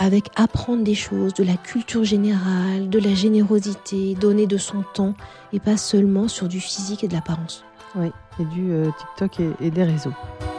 avec apprendre des choses, de la culture générale, de la générosité, donner de son temps et pas seulement sur du physique et de l'apparence. Oui, et du TikTok et des réseaux.